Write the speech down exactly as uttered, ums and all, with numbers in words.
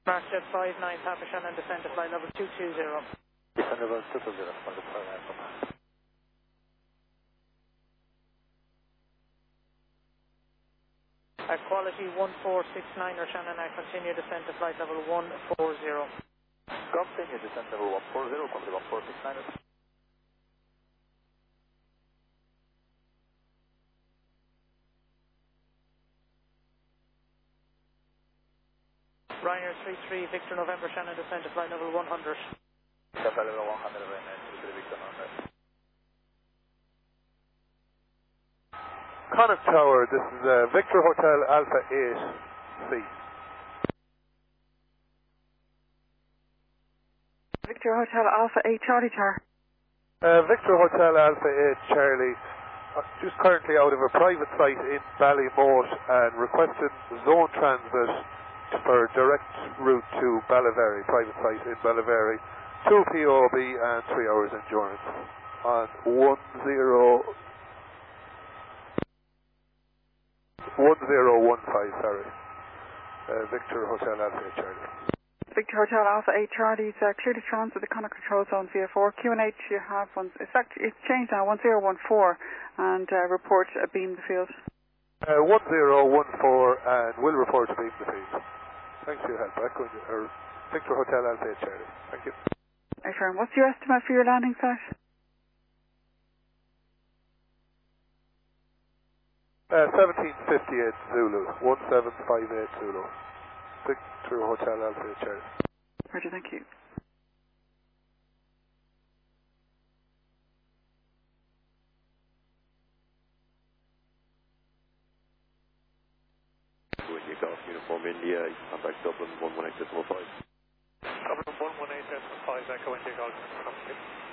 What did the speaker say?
Starship five nine Papa Shannon, descend to flight level two two zero. Descend level two two zero, for the program. At quality one four six nine or Shannon, I continue descent to flight level one four zero. Continue descent level one four zero, quality one four six nine. Ryanair three three Victor November Shannon, descend to flight level one hundred. Descent level one hundred, Ryanair three three Victor November. Connaught Tower, this is uh, Victor Hotel Alpha eight C. Victor Hotel Alpha eight Charlie Tower. Uh, Victor Hotel Alpha eight Charlie, uh, just currently out of a private site in Ballymote and requesting zone transit for direct route to Ballyferry, private site in Ballyferry, two P O B and three hours endurance on one zero one zero one five, sorry. Uh, Victor Hotel Alpha eight Charlie. Victor Hotel Alpha eight Charlie is uh, clear to transit the Connaught Control Zone V F four. Q and H you have one, it's, actually, it's changed now, one zero one four, and uh, report a beam the field. Uh, one zero one four and will report to beam the field. Thanks for your help. Echo, or Victor Hotel Alpha eight Charlie. Thank you. Affirm. What's your estimate for your landing site? Uh, seventeen fifty-eight Zulu, one seven five eight Zulu. Victor Hotel Alpha eight Charlie. Roger, thank you. India Golf Uniform India, contact Dublin one one eight decimal five. Dublin one one eight decimal five, Echo India Golf.